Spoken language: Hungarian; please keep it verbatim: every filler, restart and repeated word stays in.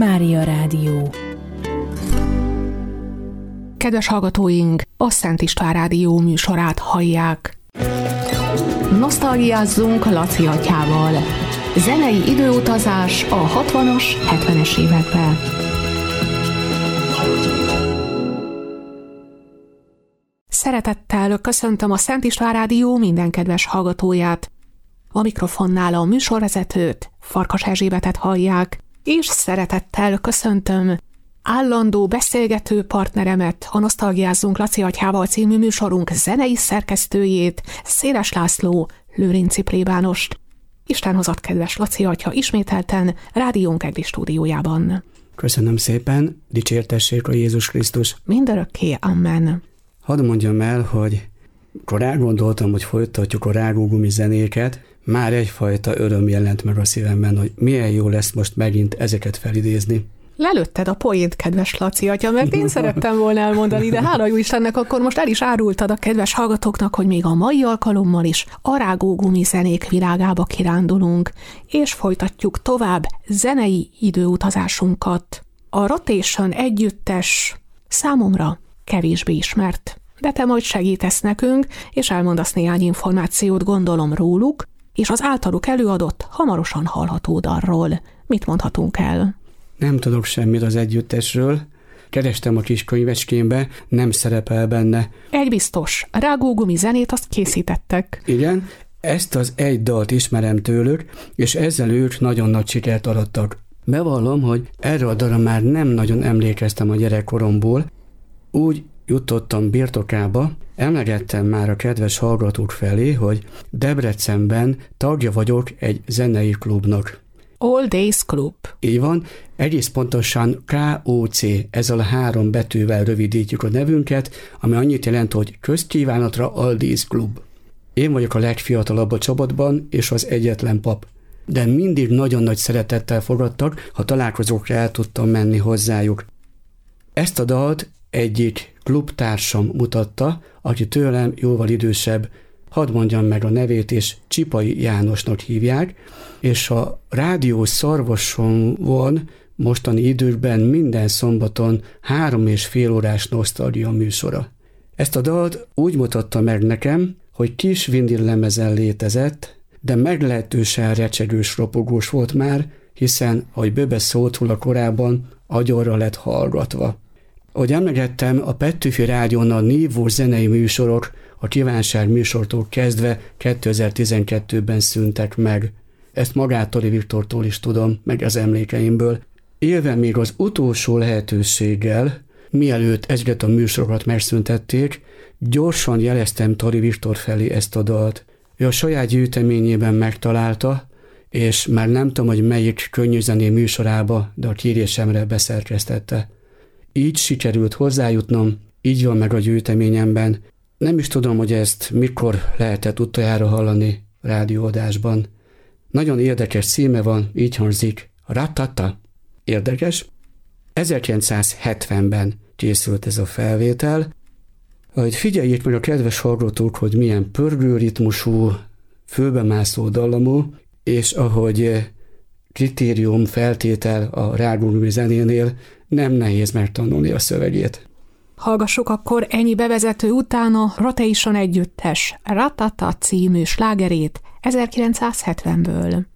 Mária Rádió. Kedves hallgatóink, a Szent István Rádió műsorát hallják. Nosztalgiázzunk Laci atyával. Zenei időutazás a hatvanas, hetvenes években. Szeretettel köszöntöm a Szent István Rádió minden kedves hallgatóját. A mikrofonnál a műsorvezetőt, Farkas Erzsébetet hallják, és szeretettel köszöntöm állandó beszélgető partneremet, a Nosztalgiázzunk Laci atyával című műsorunk zenei szerkesztőjét, Széles László Lőrinci plébánost. Isten hozott, kedves Laci atya, ismételten rádiónk egri stúdiójában. Köszönöm szépen, dicsértessék a Jézus Krisztus. Mindörökké, amen. Hadd mondjam el, hogy akkor elgondoltam, hogy folytatjuk a rágógumi zenéket, már egyfajta öröm jelent meg a szívemben, hogy milyen jó lesz most megint ezeket felidézni. Lelőtted a poént, kedves Laci atya, mert én szerettem volna elmondani, de hála jó Istennek, akkor most el is árultad a kedves hallgatóknak, hogy még a mai alkalommal is a rágógumi zenék világába kirándulunk, és folytatjuk tovább zenei időutazásunkat. A Rotation együttes számomra kevésbé ismert, de te majd segítesz nekünk, és elmondasz néhány információt, gondolom, róluk, és az általuk előadott, hamarosan hallható dalról. Mit mondhatunk el? Nem tudok semmit az együttesről. Kerestem a kis könyvecskémbe, nem szerepel benne. Egy biztos, rágógumi zenét azt készítettek. Igen, ezt az egy dalt ismerem tőlük, és ezzel ők nagyon nagy sikert arattak. Bevallom, hogy erre a dalra már nem nagyon emlékeztem a gyerekkoromból. Úgy jutottam birtokába, emlegettem már a kedves hallgatók felé, hogy Debrecenben tagja vagyok egy zenei klubnak. All Days Club. Így van, egész pontosan ká o cé, ezzel a három betűvel rövidítjük a nevünket, ami annyit jelent, hogy közkívánatra All Days Club. Én vagyok a legfiatalabb a csapatban, és az egyetlen pap. De mindig nagyon nagy szeretettel fogadtak, ha találkozókra el tudtam menni hozzájuk. Ezt a dalt egyik klubtársam mutatta, aki tőlem jóval idősebb, hadd mondjam meg a nevét, és Csipai Jánosnak hívják, és a rádió szarvason van mostani időkben minden szombaton három és fél órás nosztalgia műsora. Ezt a dalt úgy mutatta meg nekem, hogy kis vinillemezen létezett, de meglehetősen recsegős, ropogós volt már, hiszen, ahogy Böbe szólt róla korábban, agyonra lett hallgatva. Ahogy emlegettem, a Petőfi Rádión a nívós zenei műsorok a kívánság műsortól kezdve kétezer-tizenkettőben szűntek meg. Ezt magától Viktortól is tudom, meg az emlékeimből. Élve még az utolsó lehetőséggel, mielőtt ezeket a műsorokat megszüntették, gyorsan jeleztem Tori Viktor felé ezt a dalt. Ő a saját gyűjteményében megtalálta, és már nem tudom, hogy melyik könnyűzené műsorába, de a kérésemre beszerkesztette. Így sikerült hozzájutnom, így van meg a gyűjteményemben. Nem is tudom, hogy ezt mikor lehetett utoljára hallani rádióadásban. Nagyon érdekes címe van, így hangzik, Ratata. Érdekes. ezerkilencszázhetvenben készült ez a felvétel. Hogy figyeljék meg a kedves hallgatók, hogy milyen pörgő ritmusú, fölbemászó dallamú, és ahogy kritérium, feltétel a rágógumi zenénél, nem nehéz megtanulni a szövegét. Hallgassuk akkor ennyi bevezető után a Rotation együttes Ratata című slágerét ezerkilencszázhetvenből.